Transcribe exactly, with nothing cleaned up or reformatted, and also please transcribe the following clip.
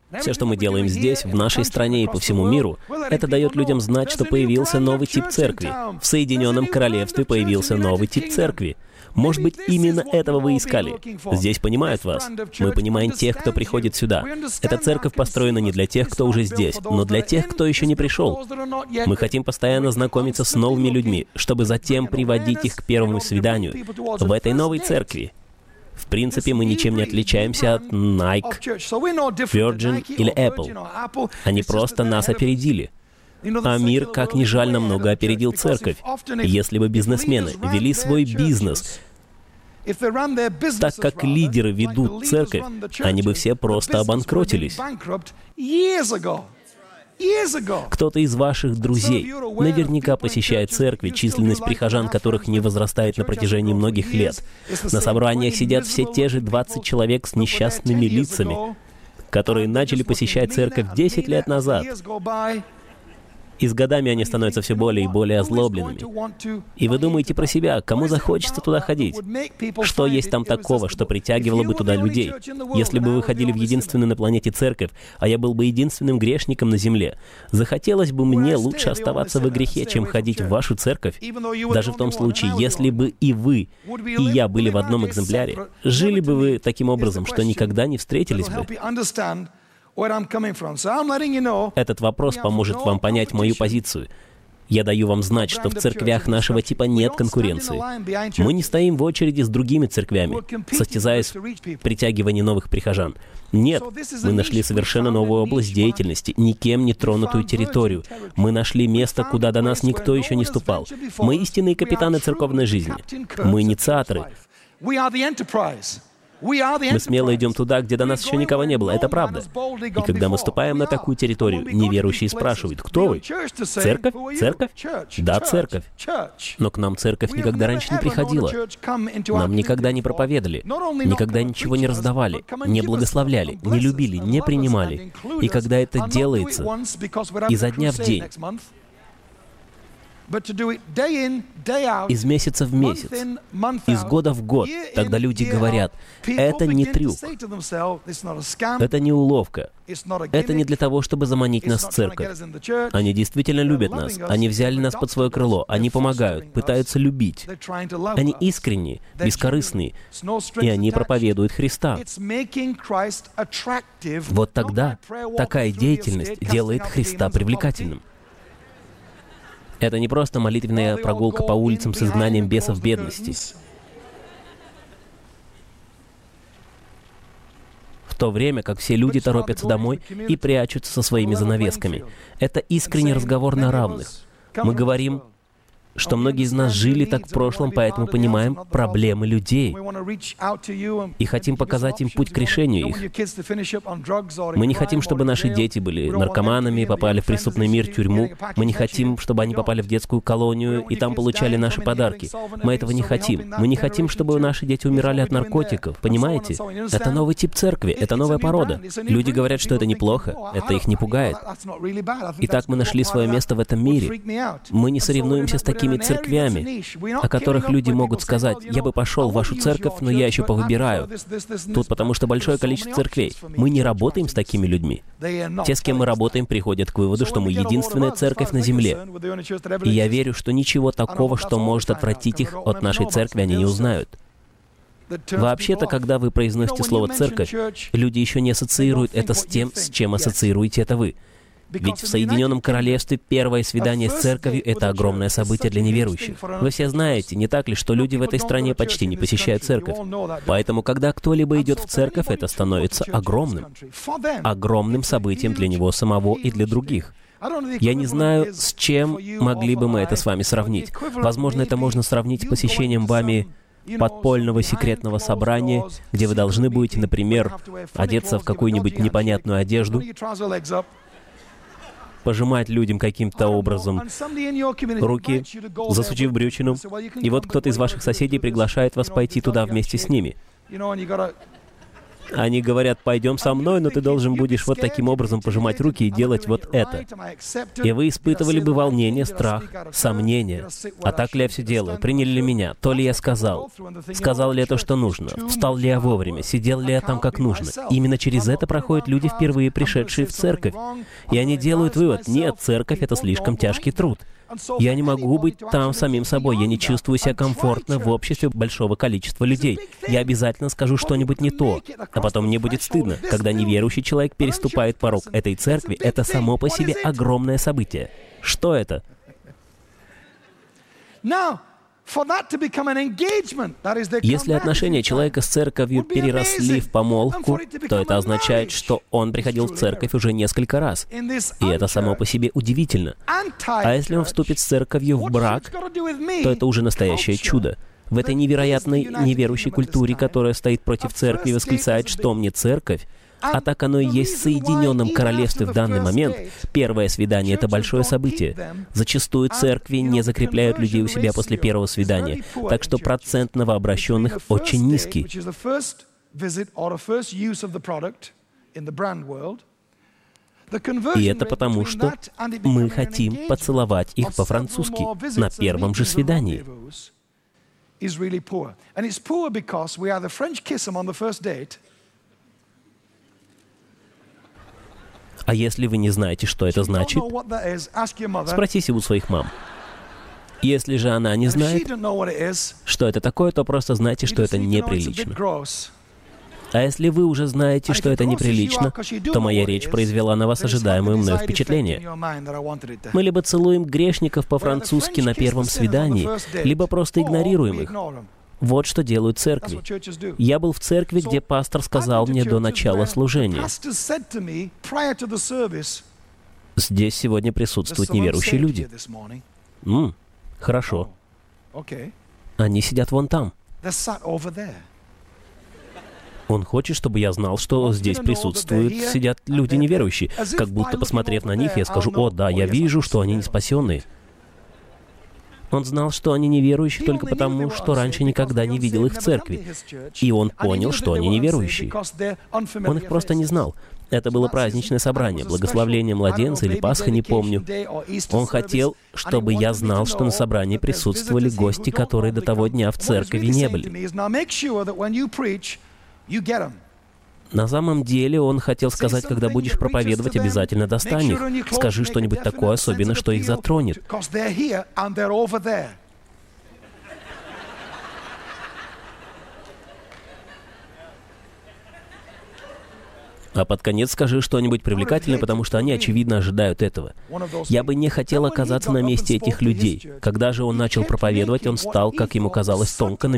Все, что мы делаем здесь, в нашей стране и по всему миру, это дает людям знать, что появился новый тип церкви. В Соединенном Королевстве появился новый тип церкви. Может быть, именно этого вы искали. Здесь понимают вас. Мы понимаем тех, кто приходит сюда. Эта церковь построена не для тех, кто уже здесь, но для тех, кто еще не пришел. Мы хотим постоянно знакомиться с новыми людьми, чтобы затем приводить их к первому свиданию в этой новой церкви. В принципе, мы ничем не отличаемся от Nike, Virgin или Apple. Они просто нас опередили. А мир, как ни жаль, намного опередил церковь. Если бы бизнесмены вели свой бизнес так, как лидеры ведут церковь, они бы все просто обанкротились. Кто-то из ваших друзей наверняка посещает церкви, численность прихожан которых не возрастает на протяжении многих лет. На собраниях сидят все те же двадцать человек с несчастными лицами, которые начали посещать церковь десять лет назад. И с годами они становятся все более и более озлобленными. И вы думаете про себя, кому захочется туда ходить? Что есть там такого, что притягивало бы туда людей? Если бы вы ходили в единственную на планете церковь, а я был бы единственным грешником на земле, захотелось бы мне лучше оставаться в грехе, чем ходить в вашу церковь. Даже в том случае, если бы и вы, и я были в одном экземпляре, жили бы вы таким образом, что никогда не встретились бы. Этот вопрос поможет вам понять мою позицию. Я даю вам знать, что в церквях нашего типа нет конкуренции. Мы не стоим в очереди с другими церквями, состязаясь в притягивании новых прихожан. Нет, мы нашли совершенно новую область деятельности, никем не тронутую территорию. Мы нашли место, куда до нас никто еще не ступал. Мы истинные капитаны церковной жизни. Мы инициаторы. Мы смело идем туда, где до нас еще никого не было. Это правда. И когда мы ступаем на такую территорию, неверующие спрашивают: кто вы? Церковь? Церковь? Да, церковь. Но к нам церковь никогда раньше не приходила. Нам никогда не проповедовали, никогда ничего не раздавали, не благословляли, не любили, не принимали. И когда это делается изо дня в день, из месяца в месяц, из года в год, тогда люди говорят: это не трюк, это не уловка, это не для того, чтобы заманить нас в церковь. Они действительно любят нас, они взяли нас под свое крыло, они помогают, пытаются любить. Они искренние, бескорыстные, и они проповедуют Христа. Вот тогда такая деятельность делает Христа привлекательным. Это не просто молитвенная прогулка по улицам с изгнанием бесов бедности. В то время как все люди торопятся домой и прячутся со своими занавесками. Это искренний разговор на равных. Мы говорим, что многие из нас жили так в прошлом, поэтому понимаем проблемы людей и хотим показать им путь к решению их. Мы не хотим, чтобы наши дети были наркоманами, попали в преступный мир, тюрьму. Мы не хотим, чтобы они попали в детскую колонию и там получали наши подарки. Мы этого не хотим. Мы не хотим, чтобы наши дети умирали от наркотиков. Понимаете? Это новый тип церкви, это новая порода. Люди говорят, что это неплохо, это их не пугает. Итак, мы нашли свое место в этом мире. Мы не соревнуемся с такими церквями, о которых люди могут сказать: я бы пошел в вашу церковь, но я еще повыбираю. Тут потому что большое количество церквей. Мы не работаем с такими людьми. Те, с кем мы работаем, приходят к выводу, что мы единственная церковь на земле. И я верю, что ничего такого, что может отвратить их от нашей церкви, они не узнают. Вообще-то, когда вы произносите слово «церковь», люди еще не ассоциируют это с тем, с чем ассоциируете это вы. Ведь в Соединенном Королевстве первое свидание с церковью — это огромное событие для неверующих. Вы все знаете, не так ли, что люди в этой стране почти не посещают церковь? Поэтому, когда кто-либо идет в церковь, это становится огромным. Огромным событием для него самого и для других. Я не знаю, с чем могли бы мы это с вами сравнить. Возможно, это можно сравнить с посещением вами подпольного секретного собрания, где вы должны будете, например, одеться в какую-нибудь непонятную одежду, пожимать людям каким-то образом руки, засучив брючину, и вот кто-то из ваших соседей приглашает вас пойти туда вместе с ними. Они говорят: пойдем со мной, но ты должен будешь вот таким образом пожимать руки и делать вот это. И вы испытывали бы волнение, страх, сомнение. А так ли я все делаю? Приняли ли меня? То ли я сказал? Сказал ли я то, что нужно? Встал ли я вовремя? Сидел ли я там, как нужно? Именно через это проходят люди, впервые пришедшие в церковь. И они делают вывод: нет, церковь — это слишком тяжкий труд. Я не могу быть там самим собой, я не чувствую себя комфортно в обществе большого количества людей. Я обязательно скажу что-нибудь не то, а потом мне будет стыдно. Когда неверующий человек переступает порог этой церкви, это само по себе огромное событие. Что это? Если отношения человека с церковью переросли в помолвку, то это означает, что он приходил в церковь уже несколько раз. И это само по себе удивительно. А если он вступит с церковью в брак, то это уже настоящее чудо. В этой невероятной неверующей культуре, которая стоит против церкви и восклицает, что мне церковь, а так оно и есть в Соединенном Королевстве в данный момент. Первое свидание — это большое событие. Зачастую церкви не закрепляют людей у себя после первого свидания, так что процент новообращенных очень низкий. И это потому, что мы хотим поцеловать их по-французски на первом же свидании. А если вы не знаете, что это значит, спросите у своих мам. Если же она не знает, что это такое, то просто знайте, что это неприлично. А если вы уже знаете, что это неприлично, то моя речь произвела на вас ожидаемое мною впечатление. Мы либо целуем грешников по-французски на первом свидании, либо просто игнорируем их. Вот что делают церкви. Я был в церкви, где пастор сказал мне до начала служения: здесь сегодня присутствуют неверующие люди. М, хорошо. Они сидят вон там. Он хочет, чтобы я знал, что здесь присутствуют, сидят люди неверующие. Как будто, посмотрев на них, я скажу: о, да, я вижу, что они не спасенные. Он знал, что они неверующие только потому, что раньше никогда не видел их в церкви. И он понял, что они неверующие. Он их просто не знал. Это было праздничное собрание, благословление младенца или Пасха, не помню. Он хотел, чтобы я знал, что на собрании присутствовали гости, которые до того дня в церкви не были. На самом деле, он хотел сказать: когда будешь проповедовать, обязательно достань их. Скажи что-нибудь такое, особенно, что их затронет. А под конец скажи что-нибудь привлекательное, потому что они, очевидно, ожидают этого. Я бы не хотел оказаться на месте этих людей. Когда же он начал проповедовать, он стал, как ему казалось, тонко